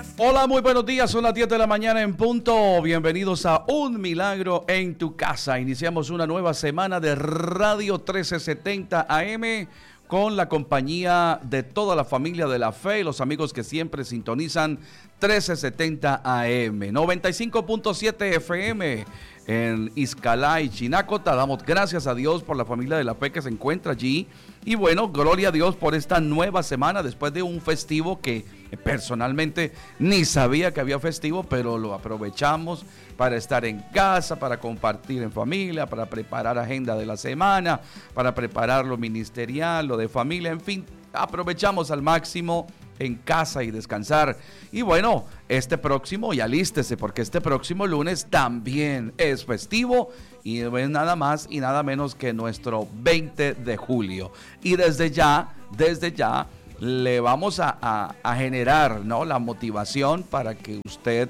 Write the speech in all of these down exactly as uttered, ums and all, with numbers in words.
Hola, muy buenos días, son las diez de la mañana en punto. Bienvenidos a Un Milagro en tu Casa. Iniciamos una nueva semana de Radio trece setenta A M con la compañía de toda la familia de la fe y los amigos que siempre sintonizan trece setenta A M, noventa y cinco punto siete F M en Izcalá y Chinacota. Damos gracias a Dios por la familia de la fe que se encuentra allí. Y bueno, gloria a Dios por esta nueva semana después de un festivo que personalmente ni sabía que había festivo, pero lo aprovechamos para estar en casa, para compartir en familia, para preparar agenda de la semana, para preparar lo ministerial, lo de familia, en fin, aprovechamos al máximo en casa y descansar. Y bueno, este próximo, y alístese porque este próximo lunes también es festivo y no es nada más y nada menos que nuestro veinte de julio. Y desde ya, desde ya, le vamos a, a, a generar, ¿no?, la motivación para que usted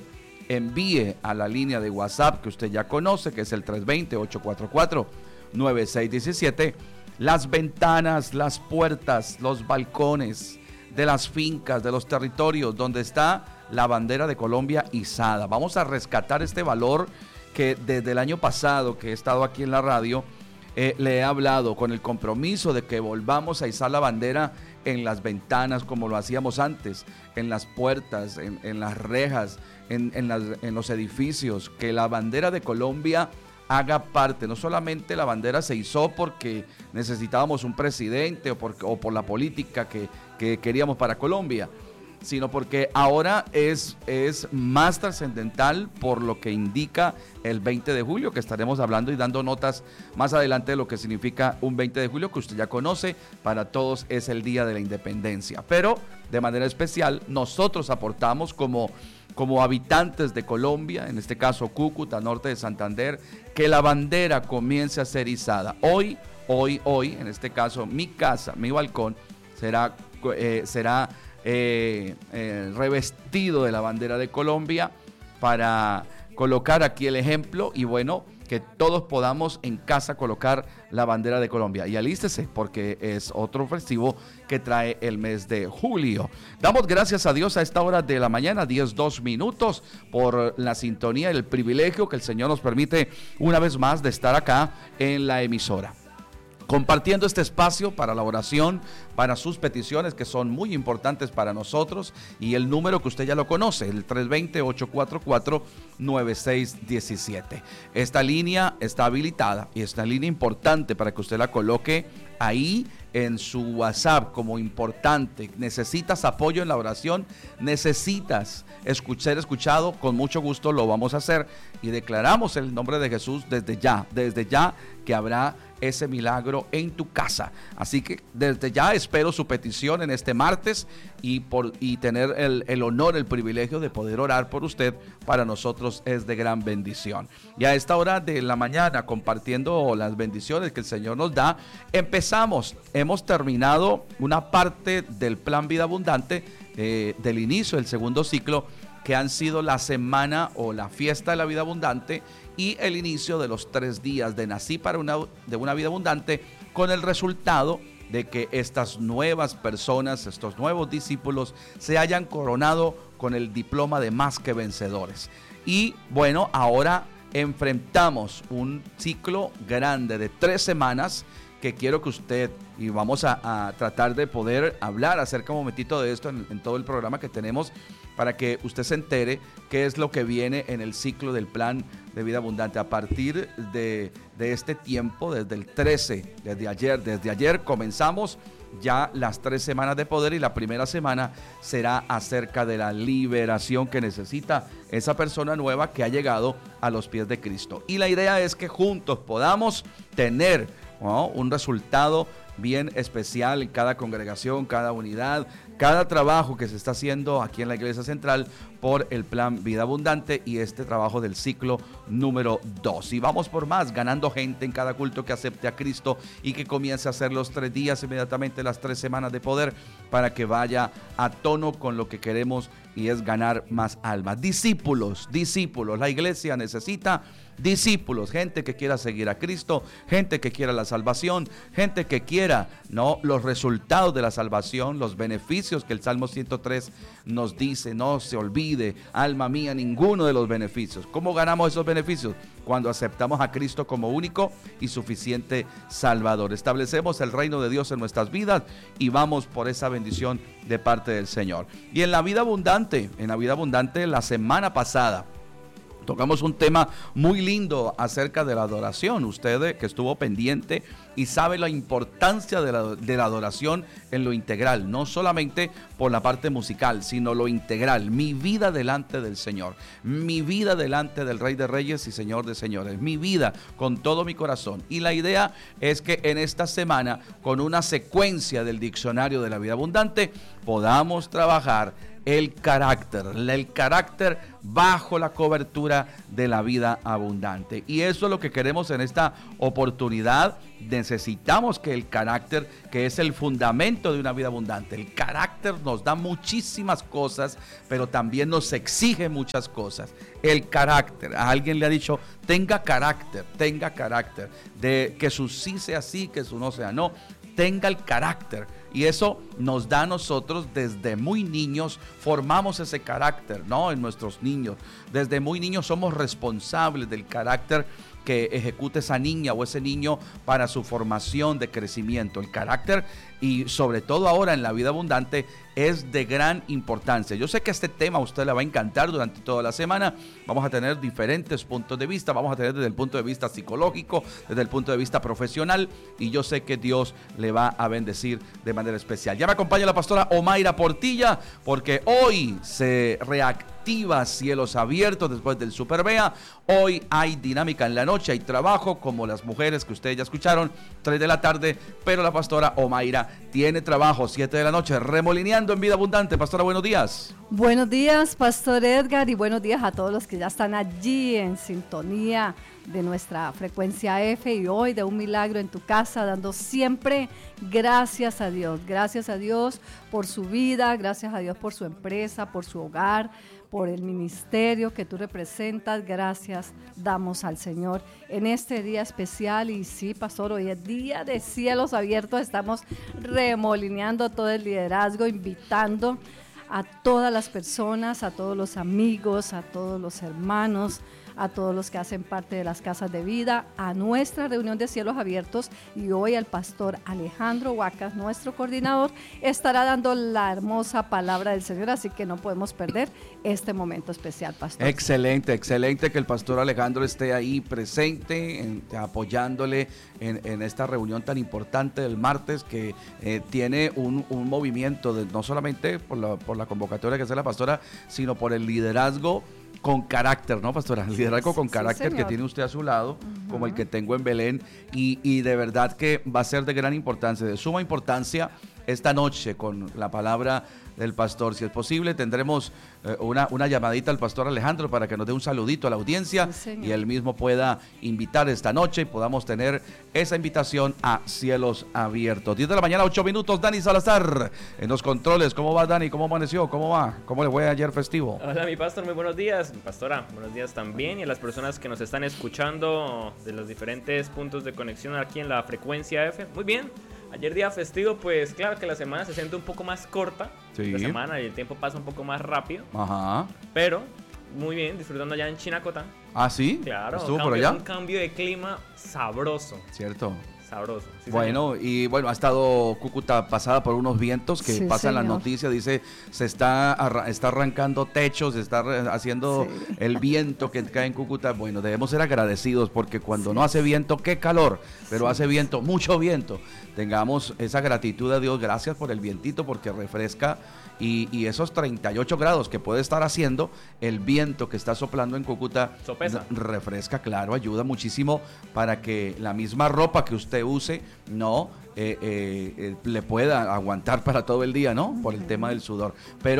envíe a la línea de WhatsApp que usted ya conoce, que es el tres dos cero, ocho cuatro cuatro, nueve seis uno siete, las ventanas, las puertas, los balcones de las fincas, de los territorios donde está la bandera de Colombia izada. Vamos a rescatar este valor que desde el año pasado que he estado aquí en la radio, eh, le he hablado con el compromiso de que volvamos a izar la bandera en las ventanas como lo hacíamos antes, en las puertas, en, en las rejas, en, en, las, en los edificios, que la bandera de Colombia haga parte. No solamente la bandera se izó porque necesitábamos un presidente o por, o por la política que, que queríamos para Colombia, sino porque ahora es, es más trascendental por lo que indica el veinte de julio, que estaremos hablando y dando notas más adelante de lo que significa un veinte de julio, que usted ya conoce. Para todos es el Día de la Independencia, pero de manera especial nosotros aportamos como, como habitantes de Colombia, en este caso Cúcuta, norte de Santander, que la bandera comience a ser izada. Hoy, hoy, hoy, en este caso mi casa, mi balcón, será, eh, será Eh, eh, revestido de la bandera de Colombia para colocar aquí el ejemplo y bueno, que todos podamos en casa colocar la bandera de Colombia. Y alístese porque es otro festivo que trae el mes de julio. Damos gracias a Dios a esta hora de la mañana, diez, dos minutos, por la sintonía y el privilegio que el Señor nos permite una vez más de estar acá en la emisora, compartiendo este espacio para la oración, para sus peticiones que son muy importantes para nosotros, y el número que usted ya lo conoce, el tres dos cero, ocho cuatro cuatro, nueve seis uno siete. Esta línea está habilitada y esta línea importante para que usted la coloque ahí en su WhatsApp como importante. Necesitas apoyo en la oración, necesitas ser escuchado, con mucho gusto lo vamos a hacer y declaramos el nombre de Jesús desde ya, desde ya que habrá ese milagro en tu casa. Así que desde ya espero su petición en este martes y, por, y tener el, el honor, el privilegio de poder orar por usted, para nosotros es de gran bendición. Y a esta hora de la mañana, compartiendo las bendiciones que el Señor nos da, empezamos, hemos terminado una parte del Plan Vida Abundante, eh, del inicio del segundo ciclo, que han sido la semana o la fiesta de la vida abundante y el inicio de los tres días de Nací para una, de una vida abundante, con el resultado de que estas nuevas personas, estos nuevos discípulos, se hayan coronado con el diploma de más que vencedores. Y bueno, ahora enfrentamos un ciclo grande de tres semanas que quiero que usted, y vamos a, a tratar de poder hablar acerca un momentito de esto en, en todo el programa que tenemos, para que usted se entere qué es lo que viene en el ciclo del Plan de Vida Abundante. A partir de, de este tiempo, desde el trece, desde ayer, desde ayer comenzamos ya las tres semanas de poder, y la primera semana será acerca de la liberación que necesita esa persona nueva que ha llegado a los pies de Cristo. Y la idea es que juntos podamos tener, ¿no?, un resultado bien especial en cada congregación, cada unidad, cada trabajo que se está haciendo aquí en la Iglesia Central por el Plan Vida Abundante y este trabajo del ciclo número dos. Y vamos por más, ganando gente en cada culto que acepte a Cristo y que comience a hacer los tres días inmediatamente, las tres semanas de poder, para que vaya a tono con lo que queremos y es ganar más almas. Discípulos, discípulos. La iglesia necesita discípulos, gente que quiera seguir a Cristo, gente que quiera la salvación, gente que quiera, ¿no?, los resultados de la salvación, los beneficios que el Salmo ciento tres nos dice. No se olvide, alma mía, ninguno de los beneficios. ¿Cómo ganamos esos beneficios? Cuando aceptamos a Cristo como único y suficiente Salvador. Establecemos el reino de Dios en nuestras vidas y vamos por esa bendición de parte del Señor. Y en la vida abundante, en la vida abundante, la semana pasada tocamos un tema muy lindo acerca de la adoración. Usted que estuvo pendiente y sabe la importancia de la, de la adoración en lo integral, no solamente por la parte musical, sino lo integral. Mi vida delante del Señor, mi vida delante del Rey de Reyes y Señor de Señores, mi vida con todo mi corazón. Y la idea es que en esta semana, con una secuencia del diccionario de la vida abundante, podamos trabajar el carácter, el carácter bajo la cobertura de la vida abundante. Y eso es lo que queremos en esta oportunidad. Necesitamos que el carácter, que es el fundamento de una vida abundante, el carácter nos da muchísimas cosas, pero también nos exige muchas cosas. El carácter, a alguien le ha dicho, tenga carácter, tenga carácter, de que su sí sea sí, que su no sea no, tenga el carácter. Y eso nos da a nosotros desde muy niños, formamos ese carácter, ¿no?, en nuestros niños. Desde muy niños somos responsables del carácter que ejecute esa niña o ese niño para su formación de crecimiento. El carácter, y sobre todo ahora en la vida abundante, es de gran importancia. Yo sé que este tema a usted le va a encantar durante toda la semana. Vamos a tener diferentes puntos de vista, vamos a tener desde el punto de vista psicológico, desde el punto de vista profesional, y yo sé que Dios le va a bendecir de manera especial. Ya me acompaña la pastora Omaira Portilla, porque hoy se reactiva Cielos Abiertos después del Super Bea. Hoy hay dinámica en la noche, hay trabajo, como las mujeres que ustedes ya escucharon, tres de la tarde, pero la pastora Omaira tiene trabajo, siete de la noche, remolineando en Vida Abundante. Pastora, buenos días. Buenos días, Pastor Edgar, y buenos días a todos los que ya están allí en sintonía de nuestra frecuencia F, y hoy de Un Milagro en tu Casa, dando siempre gracias a Dios, gracias a Dios por su vida, gracias a Dios por su empresa, por su hogar, por el ministerio que tú representas. Gracias damos al Señor en este día especial. Y sí, pastor, hoy es día de Cielos Abiertos, estamos remolineando todo el liderazgo, invitando a todas las personas, a todos los amigos, a todos los hermanos, a todos los que hacen parte de las casas de vida, a nuestra reunión de Cielos Abiertos. Y hoy el pastor Alejandro Huacas, nuestro coordinador, estará dando la hermosa palabra del Señor, así que no podemos perder este momento especial, pastor. Excelente, excelente que el pastor Alejandro esté ahí presente, en, apoyándole en, en esta reunión tan importante del martes, que eh, tiene un, un movimiento de, no solamente por la, por la convocatoria que hace la pastora, sino por el liderazgo con carácter, ¿no, pastora? El liderazgo con carácter, sí, que tiene usted a su lado, uh-huh, como el que tengo en Belén, y, y de verdad que va a ser de gran importancia, de suma importancia, esta noche con la palabra del pastor. Si es posible, tendremos eh, una, una llamadita al pastor Alejandro para que nos dé un saludito a la audiencia, sí, y él mismo pueda invitar esta noche y podamos tener esa invitación a Cielos Abiertos. diez de la mañana, ocho minutos. Dani Salazar en los controles. ¿Cómo va, Dani? ¿Cómo amaneció? ¿Cómo va? ¿Cómo le fue ayer festivo? Hola, mi pastor, muy buenos días. Mi pastora, buenos días también, y a las personas que nos están escuchando de los diferentes puntos de conexión aquí en la frecuencia F. Muy bien. Ayer día festivo, pues claro que la semana se siente un poco más corta, sí, la semana, y el tiempo pasa un poco más rápido. Ajá. Pero muy bien, disfrutando allá en Chinacotá. ¿Ah, sí? Claro. ¿Estuvo cambio, por allá? Un cambio de clima sabroso. Cierto. Sabroso. Sí, bueno, señor. Y bueno, ha estado Cúcuta pasada por unos vientos que sí, pasan las noticias, dice, se está, arra- está arrancando techos, se está re- haciendo sí. el viento que cae en Cúcuta. Bueno, debemos ser agradecidos, porque cuando sí. no hace viento, qué calor, pero sí. hace viento, mucho viento. Tengamos esa gratitud a Dios, gracias por el vientito, porque refresca, y, y esos treinta y ocho grados que puede estar haciendo el viento que está soplando en Cúcuta, Sopesa. refresca, claro, ayuda muchísimo para que la misma ropa que usted use, no eh, eh, eh, le pueda aguantar para todo el día, ¿no? Por el tema del sudor. Pero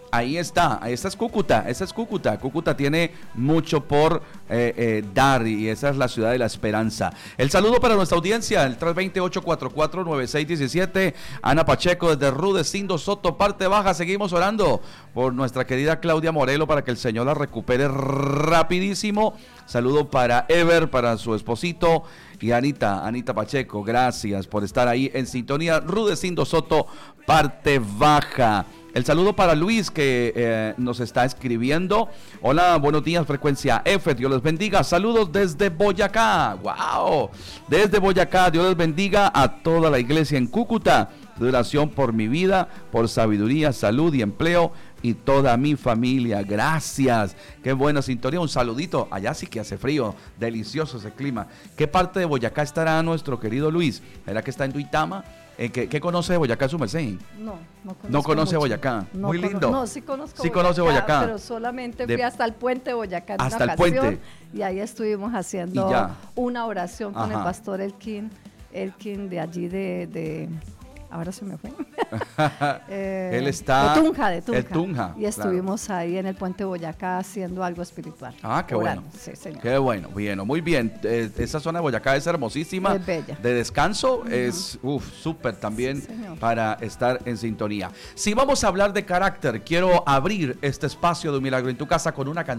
Ahí está, esa es Cúcuta, esa es Cúcuta. Cúcuta tiene mucho por eh, eh, dar y esa es la ciudad de la esperanza. El saludo para nuestra audiencia, el tres dos cero, ocho cuatro cuatro, nueve seis uno siete. Ana Pacheco desde Rudecindo Soto, parte baja. Seguimos orando por nuestra querida Claudia Morelo para que el Señor la recupere rapidísimo. Saludo para Ever, para su esposito y Anita, Anita Pacheco. Gracias por estar ahí en sintonía. Rudecindo Soto, parte baja. El saludo para Luis que eh, nos está escribiendo. Hola, buenos días, Frecuencia F, Dios les bendiga. Saludos desde Boyacá. ¡Wow! Desde Boyacá, Dios les bendiga a toda la iglesia en Cúcuta. De oración por mi vida, por sabiduría, salud y empleo y toda mi familia. Gracias. Qué buena sintonía. Un saludito. Allá sí que hace frío. Delicioso ese clima. ¿Qué parte de Boyacá estará nuestro querido Luis? ¿Será que está en Duitama? Eh, ¿qué, ¿Qué conoce de Boyacá su merced? No, no conozco. No conoce mucho. Boyacá. No Muy cono- lindo. No, sí conozco Sí Boyacá, conoce Boyacá. pero solamente De- fui hasta el puente de Boyacá en Hasta una el puente. ocasión, y ahí estuvimos haciendo Y ya. una oración con Ajá. el pastor Elkin, Elkin de allí de, de ahora se me fue. Eh, Él está... de Tunja, de Tunja. El Tunja, Y estuvimos ahí en el puente de Boyacá haciendo algo espiritual. Ah, qué orando. bueno. Sí, señor. Qué bueno, bien, muy bien. Eh, esa zona de Boyacá es hermosísima. Es bella. De descanso, es uf, súper también Sí, señor. para estar en sintonía. Si vamos a hablar de carácter, quiero abrir este espacio de Un Milagro en tu Casa con una canción.